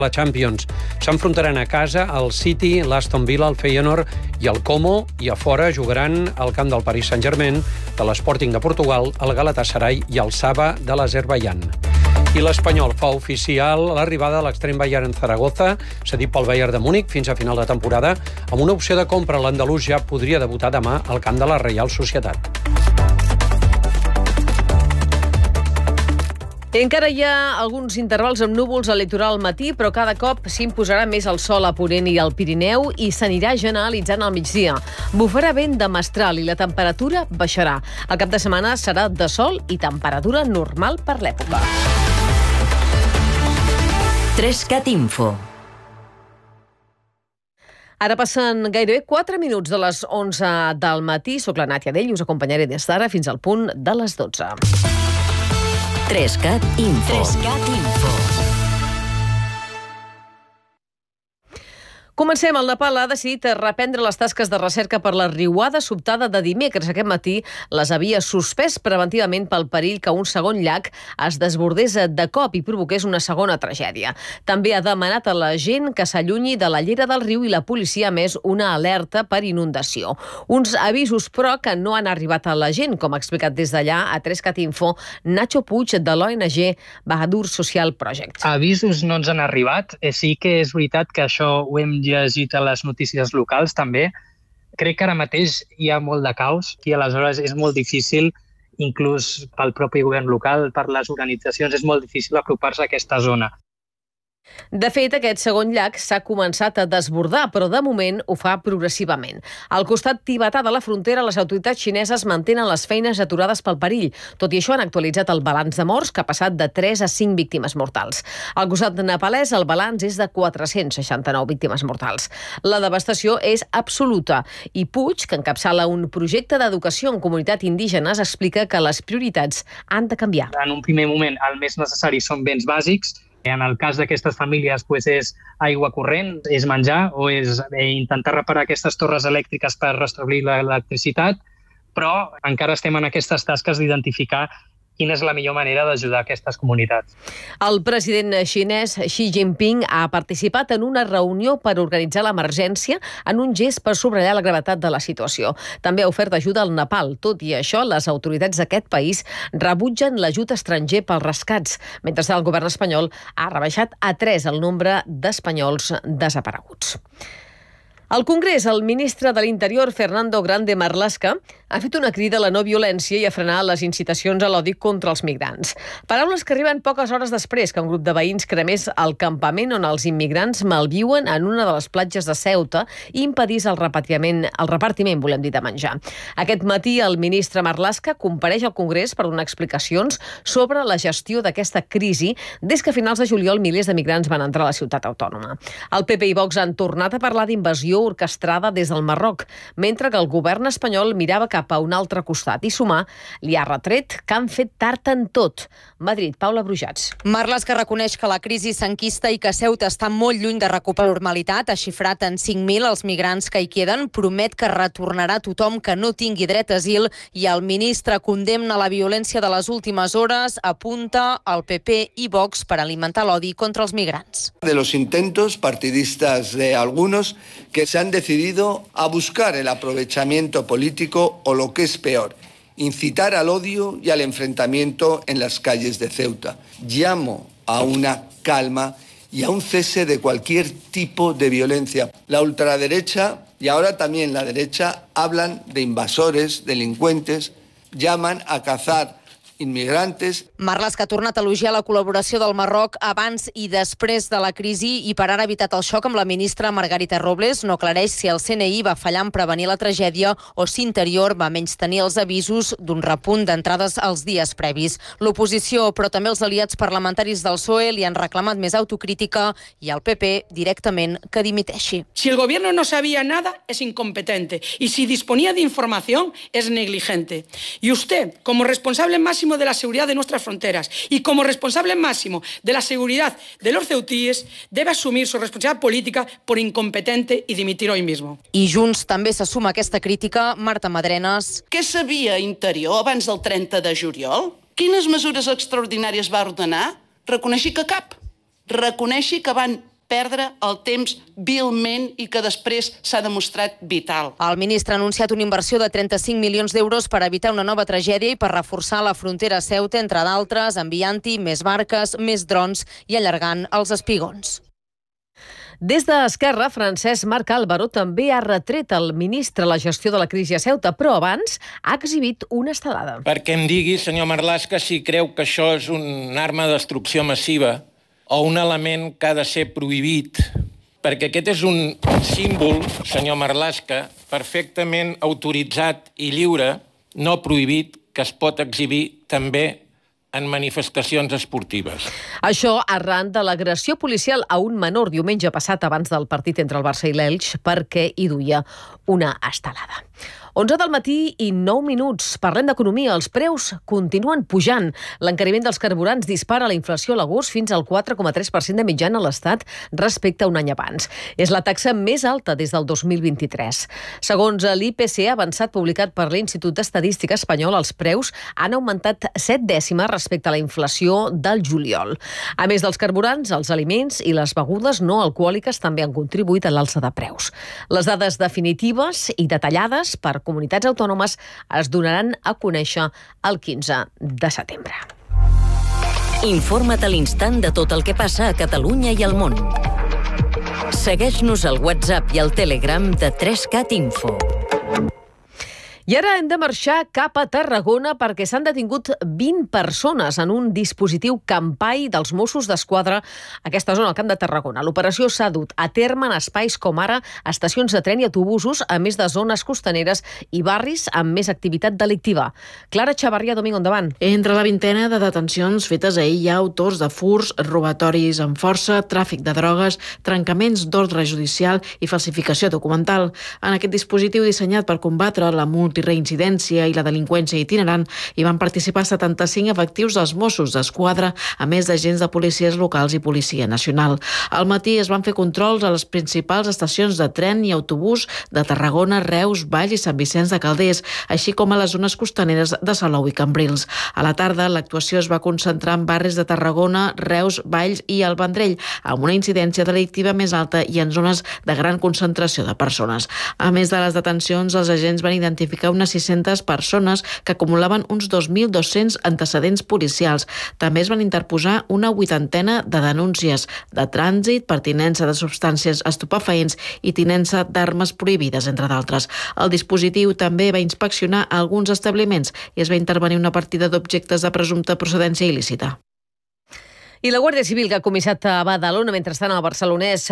La Champions. S'enfrontaran a casa el City, l'Aston Villa, el Feyenoord i el Como, i a fora jugaran al camp del Paris Saint-Germain, de l'Sporting de Portugal, el Galatasaray i el Saba de l'Azerbaidjan. I l'Espanyol fa oficial l'arribada de l'extrem Bayern Zaragoza, cedit pel Bayern de Múnich fins a final de temporada, amb una opció de compra. L'andalús ja podria debutar demà al camp de la Reial Societat. Encara hi ha alguns intervals amb núvols al litoral al matí, però cada cop s'imposarà més el sol a Ponent i al Pirineu i s'anirà generalitzant al migdia. Bufarà vent de mestral i la temperatura baixarà. El cap de setmana serà de sol i temperatura normal per l'època. 3CAT Info. Ara passen gairebé 4 minuts de les 11 del matí. Soc la Nàtia Dell i us acompanyaré des d'ara fins al punt de les 12. 3CAT Info. 3CAT Info. Comencem. El Nepal ha decidit reprendre les tasques de recerca per la riuada sobtada de dimecres. Aquest matí les havia suspès preventivament pel perill que un segon llac es desbordés de cop i provoqués una segona tragèdia. També ha demanat a la gent que s'allunyi de la llera del riu i la policia ha emès una alerta per inundació. Uns avisos, però, que no han arribat a la gent, com ha explicat des d'allà a 3CAT Info Nacho Puig, de l'ONG Bahadur Social Project. Avisos no ens han arribat. Sí que és veritat que això ho hem llegit a les notícies locals també. Crec que ara mateix hi ha molt de caos i aleshores és molt difícil, inclús pel propi govern local, per les organitzacions, és molt difícil apropar-se a aquesta zona. De fet, aquest segon llac s'ha començat a desbordar, però de moment ho fa progressivament. Al costat tibetà de la frontera, les autoritats xineses mantenen les feines aturades pel perill. Tot i això, han actualitzat el balanç de morts, que ha passat de 3 a 5 víctimes mortals. Al costat nepalès, el balanç és de 469 víctimes mortals. La devastació és absoluta i Puig, que encapçala un projecte d'educació en comunitat indígenes, explica que les prioritats han de canviar. En un primer moment, el més necessari són béns bàsics. En el cas d'aquestes famílies és aigua corrent, és menjar o és intentar reparar aquestes torres elèctriques per restablir l'electricitat, però encara estem en aquestes tasques d'identificar quina és la millor manera d'ajudar aquestes comunitats. El president xinès Xi Jinping ha participat en una reunió per organitzar l'emergència en un gest per subratllar la gravetat de la situació. També ha ofert ajuda al Nepal. Tot i això, les autoritats d'aquest país rebutgen l'ajut estranger pels rescats, mentre el govern espanyol ha rebaixat a 3 el nombre d'espanyols desapareguts. Al Congrés, el ministre de l'Interior, Fernando Grande Marlaska, ha fet una crida a la no violència i a frenar les incitacions a l'odi contra els migrants. Paraules que arriben poques hores després que un grup de veïns cremés el campament on els immigrants malviuen en una de les platges de Ceuta i impedís el repartiment, de menjar. Aquest matí, el ministre Marlaska compareix al Congrés per donar explicacions sobre la gestió d'aquesta crisi des que a finals de juliol milers de migrants van entrar a la ciutat autònoma. El PP i Vox han tornat a parlar d'invasió orquestrada des del Marroc, mentre que el govern espanyol mirava cap a un altre costat i Sumar li ha retret que han fet tard en tot. Madrid, Paula Brujats. Marlaska reconeix que la crisi s'enquista i que Ceuta està molt lluny de recuperar normalitat. Ha xifrat en 5.000 els migrants que hi queden. Promet que retornarà tothom que no tingui dret a asil i el ministre condemna la violència de les últimes hores, apunta al PP i Vox per alimentar l'odi contra els migrants. De los intentos partidistas de algunos que se han decidido a buscar el aprovechamiento político o lo que es peor, incitar al odio y al enfrentamiento en las calles de Ceuta. Llamo a una calma y a un cese de cualquier tipo de violencia. La ultraderecha y ahora también la derecha hablan de invasores, delincuentes, llaman a cazar immigrantes. Marlaska ha tornat a elogiar la col·laboració del Marroc abans i després de la crisi i per ara ha evitat el xoc amb la ministra Margarita Robles. No aclareix si el CNI va fallar en prevenir la tragèdia o si Interior va menystenir els avisos d'un repunt d'entrades als dies previs. L'oposició, però també els aliats parlamentaris del PSOE li han reclamat més autocrítica i el PP directament que dimiteixi. Si el gobierno no sabía nada, es incompetente. Y si disponía de información, es negligente. Y usted, como responsable máximo de la seguridad de nuestras fronteras y como responsable máximo de la seguridad de los ceutíes, debe asumir su responsabilidad política por incompetente y dimitir hoy mismo. I Junts també se suma a aquesta crítica. Marta Madrenes. Què sabia Interior abans del 30 de juliol? Quines mesures extraordinàries va ordenar? Reconeixi que cap. Reconeixi que van perdre el temps vilment i que després s'ha demostrat vital. El ministre ha anunciat una inversió de 35 milions d'euros per evitar una nova tragèdia i per reforçar la frontera Ceuta, entre d'altres, enviant-hi més barques, més drons i allargant els espigons. Des d'Esquerra, Francesc Marc Álvaro també ha retret al ministre la gestió de la crisi a Ceuta, però abans ha exhibit una estelada. Perquè em digui, senyor Marlaska, si creu que això és una arma de destrucció massiva o un element que ha de ser prohibit, perquè aquest és un símbol, senyor Marlaska, perfectament autoritzat i lliure, no prohibit, que es pot exhibir també en manifestacions esportives. Això arran de l'agressió policial a un menor diumenge passat abans del partit entre el Barça i l'Elx perquè hi duia una estelada. 11 del matí i 9 minuts. Parlem d'economia. Els preus continuen pujant. L'encariment dels carburants dispara la inflació a l'agost fins al 4,3% de mitjana a l'Estat respecte a un any abans. És la taxa més alta des del 2023. Segons l'IPC avançat publicat per l'Institut d'Estadística Espanyol, els preus han augmentat 7 dècimes respecte a la inflació del juliol. A més dels carburants, els aliments i les begudes no alcohòliques també han contribuït a l'alça de preus. Les dades definitives i detallades per comunitats autònomes es donaran a conèixer el 15 de setembre. Informa't a l'instant de tot el que passa a Catalunya i al món. Segueix-nos al WhatsApp i al Telegram de 3CAT Info. I ara hem de marxar cap a Tarragona perquè s'han detingut 20 persones en un dispositiu Campai dels Mossos d'Esquadra a aquesta zona, al Camp de Tarragona. L'operació s'ha dut a terme en espais com ara estacions de tren i autobusos, a més de zones costaneres i barris amb més activitat delictiva. Clara Chavarria, Domingo, endavant. Entre la vintena de detencions fetes ahir hi ha autors de furts, robatoris amb força, tràfic de drogues, trencaments d'ordre judicial i falsificació documental. En aquest dispositiu dissenyat per combatre la multireincidència i la delinqüència itinerant hi van participar 75 efectius dels Mossos d'Esquadra, a més d'agents de policies locals i Policia Nacional. Al matí es van fer controls a les principals estacions de tren i autobús de Tarragona, Reus, Valls i Sant Vicenç de Calders, així com a les zones costaneres de Salou i Cambrils. A la tarda, l'actuació es va concentrar en barris de Tarragona, Reus, Valls i el Vendrell, amb una incidència delictiva més alta i en zones de gran concentració de persones. A més de les detencions, els agents van identificar unes 600 persones que acumulaven uns 2.200 antecedents policials. També es van interposar una 80ena de denúncies de trànsit, pertinença de substàncies estupefaents i tinença d'armes prohibides, entre d'altres. El dispositiu també va inspeccionar alguns establiments i es va intervenir una partida d'objectes de presumpta procedència il·lícita. I la Guàrdia Civil, que ha comissat a Badalona, mentrestant al barcelonès,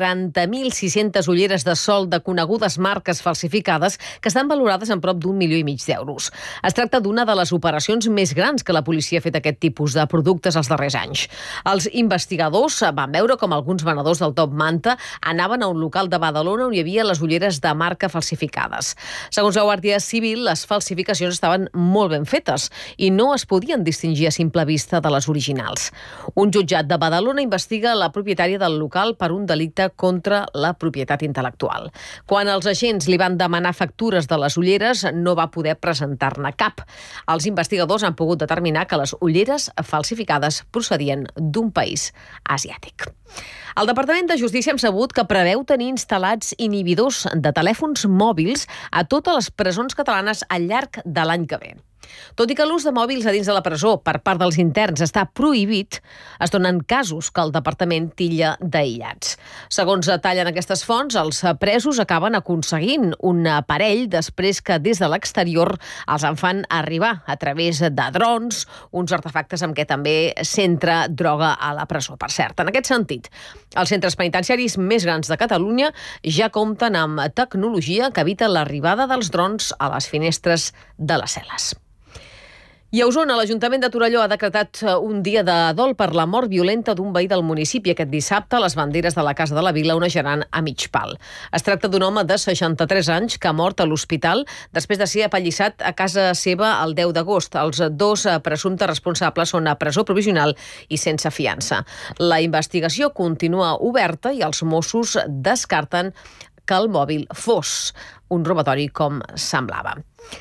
40.600 ulleres de sol de conegudes marques falsificades que estan valorades en prop d'1,5 milió d'euros. Es tracta d'una de les operacions més grans que la policia ha fet aquest tipus de productes els darrers anys. Els investigadors van veure com alguns venedors del top manta anaven a un local de Badalona on hi havia les ulleres de marca falsificades. Segons la Guàrdia Civil, les falsificacions estaven molt ben fetes i no es podien distingir a simple vista de les originals. Un jutjat de Badalona investiga la propietària del local per un delicte contra la propietat intel·lectual. Quan els agents li van demanar factures de les ulleres, no va poder presentar-ne cap. Els investigadors han pogut determinar que les ulleres falsificades procedien d'un país asiàtic. El Departament de Justícia hem sabut que preveu tenir instal·lats inhibidors de telèfons mòbils a totes les presons catalanes al llarg de l'any que ve. Tot i que l'ús de mòbils a dins de la presó per part dels interns està prohibit, es donen casos que el departament titlla d'aïllats. Segons detallen aquestes fonts, els presos acaben aconseguint un aparell després que des de l'exterior els en fan arribar a través de drons, uns artefactes amb què també s'entra droga a la presó. Per cert, en aquest sentit, els centres penitenciaris més grans de Catalunya ja compten amb tecnologia que evita l'arribada dels drons a les finestres de les cel·les. I a Osona, l'Ajuntament de Torelló ha decretat un dia de dol per la mort violenta d'un veí del municipi. Aquest dissabte, les banderes de la Casa de la Vila onejaran a mig pal. Es tracta d'un home de 63 anys que ha mort a l'hospital després de ser apallissat a casa seva el 10 d'agost. Els dos presumptes responsables són a presó provisional i sense fiança. La investigació continua oberta i els Mossos descarten que el mòbil fos un robatori com semblava.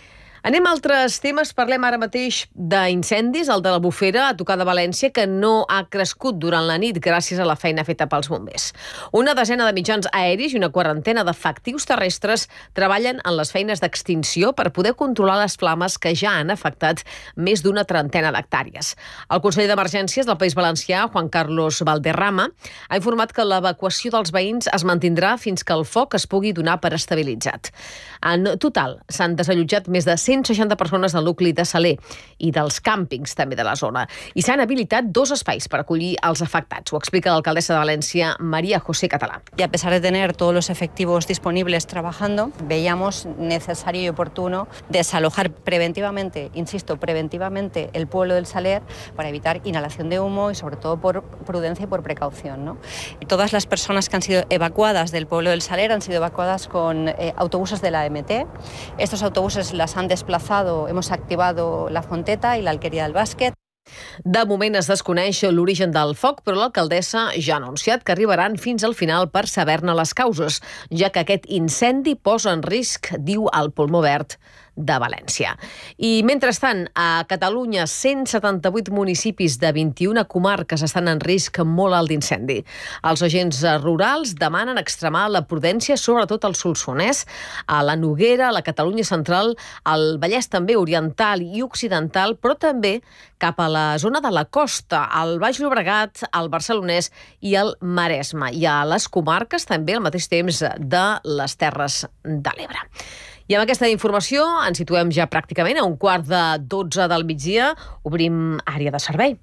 Anem a altres temes. Parlem ara mateix d'incendis. El de la Bufera, a tocar de València, que no ha crescut durant la nit gràcies a la feina feta pels bombers. Una desena de mitjans aeris i una quarantena d'efectius terrestres treballen en les feines d'extinció per poder controlar les flames que ja han afectat més d'una trentena d'hectàrees. El conseller d'Emergències del País Valencià, Juan Carlos Valderrama, ha informat que l'evacuació dels veïns es mantindrà fins que el foc es pugui donar per estabilitzat. En total, s'han desallotjat més de 160 persones del nucli de Saler i dels càmpings també de la zona. I s'han habilitat 2 espais per acollir els afectats. Ho explica l'alcaldessa de València, María José Català. Y a pesar de tener todos los efectivos disponibles trabajando, veíamos necesario y oportuno desalojar preventivamente, insisto, preventivamente el pueblo del Saler para evitar inhalación de humo y sobre todo por prudencia y por precaución, ¿no? Todas las personas que han sido evacuadas del pueblo del Saler han sido evacuadas con autobuses de la MT. Estos autobuses las han desplazado, hemos activado la Fonteta y la Alquería del Bàsquet. De moment es desconeix l'origen del foc, però l'alcaldessa ja ha anunciat que arribaran fins al final per saber-ne les causes, ja que aquest incendi posa en risc, diu el Pulmó Verd de València. I mentrestant, a Catalunya, 178 municipis de 21 comarques estan en risc molt alt d'incendi. Els agents rurals demanen extremar la prudència, sobretot al Solsonès, a la Noguera, a la Catalunya central, al Vallès també oriental i occidental, però també cap a la zona de la costa, al Baix Llobregat, al Barcelonès i al Maresme, i a les comarques també al mateix temps de les Terres de l'Ebre. I amb aquesta informació ens situem ja pràcticament a 11:45 del migdia. Obrim àrea de servei.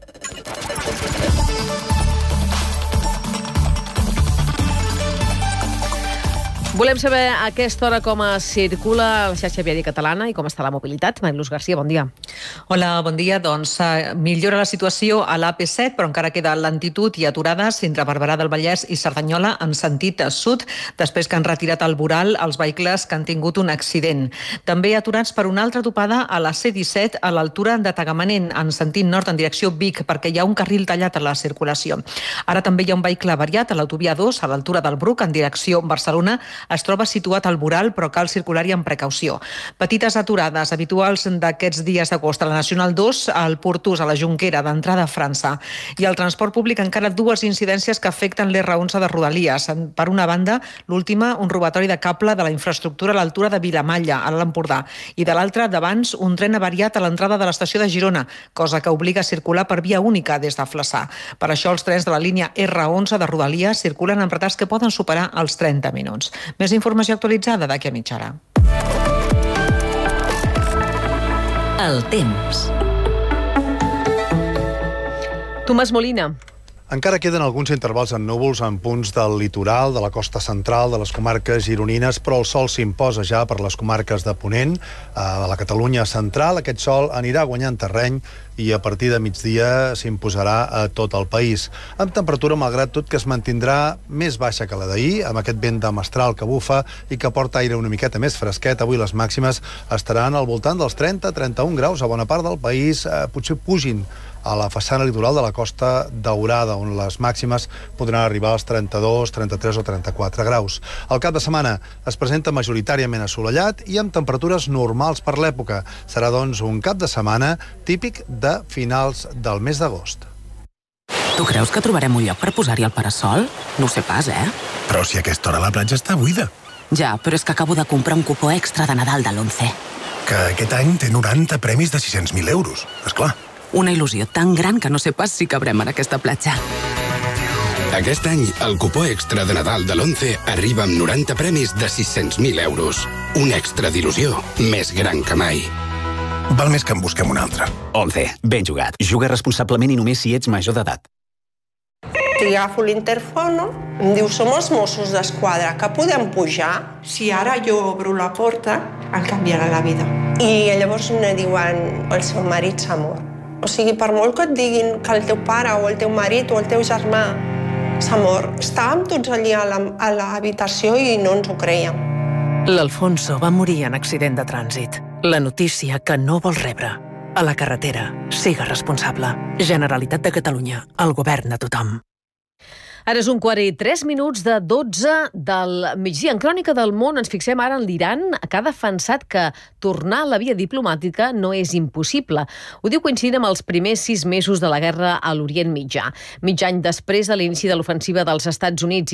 Volem saber a aquesta hora com es circula la xarxa viària catalana i com està la mobilitat. Mariluz Garcia, bon dia. Hola, bon dia. Doncs millora la situació a l'AP7, però encara queda lentitud i aturades entre Barberà del Vallès i Cerdanyola en sentit sud, després que han retirat al voral els vehicles que han tingut un accident. També aturats per una altra topada a la C-17 a l'altura de Tagamanent, en sentit nord en direcció Vic, perquè hi ha un carril tallat a la circulació. Ara també hi ha un vehicle avariat a l'autovia 2 a l'altura del Bruc en direcció Barcelona. Es troba situat al voral, però cal circular-hi amb precaució. Petites aturades habituals d'aquests dies d'agost a la Nacional 2, al Portús, a la Jonquera, d'entrada a França. I al transport públic encara 2 incidències que afecten l'R11 de Rodalies. Per una banda, l'última, un robatori de cable de la infraestructura a l'altura de Vilamalla, a l'Empordà. I de l'altra, d'abans, un tren avariat a l'entrada de l'estació de Girona, cosa que obliga a circular per via única des de Flaçà. Per això, els trens de la línia R11 de Rodalies circulen amb retards que poden superar els 30 minuts. Més informació actualitzada d'aquí a mitja hora. El temps. Tomàs Molina. Encara queden alguns intervals en núvols en punts del litoral, de la costa central, de les comarques gironines, però el sol s'imposa ja per les comarques de Ponent. A la Catalunya central aquest sol anirà guanyant terreny i a partir de migdia s'imposarà a tot el país. Amb temperatura, malgrat tot, que es mantindrà més baixa que la d'ahir, amb aquest vent de mestral que bufa i que porta aire una miqueta més fresquet. Avui les màximes estaran al voltant dels 30-31 graus a bona part del país. Potser pugin a la façana litoral de la Costa Daurada, on les màximes podran arribar als 32, 33 o 34 graus. El cap de setmana es presenta majoritàriament assolellat i amb temperatures normals per l'època. Serà, doncs, un cap de setmana típic de finals del mes d'agost. Tu creus que trobarem un lloc per posar-hi el parasol? No ho sé pas, Però si a aquesta hora la platja està buida. Ja, però és que acabo de comprar un cupó extra de Nadal de l'11. Que aquest any té 90 premis de 600.000 euros, esclar. Una il·lusió tan gran que no sé pas si cabrem en aquesta platja. Aquest any, el cupó extra de Nadal de l'11 arriba amb 90 premis de 600.000 euros. Un extra d'il·lusió més gran que mai. Val més que en busquem un altre. 11. Ben jugat. Juga responsablement i només si ets major d'edat. Li agafo l'interfono, em diu, som els Mossos d'Esquadra, que podem pujar? Si ara jo obro la porta, em canviarà la vida. I llavors me diuen, el seu marit s'ha mort. O sigui, per molt que et diguin que el teu pare o el teu marit o el teu germà s'ha mort, estàvem tots allà a l'habitació i no ens ho creiem. L'Alfonso va morir en accident de trànsit. La notícia que no vols rebre. A la carretera, siga responsable. Generalitat de Catalunya, el govern de tothom. Ara és 1:03 de 12 del migdia. En Crònica del Món ens fixem ara en l'Iran, que ha defensat que tornar a la via diplomàtica no és impossible. Ho diu coincidint amb els primers 6 mesos de la guerra a l'Orient Mitjà. Mig any després de l'inici de l'ofensiva dels Estats Units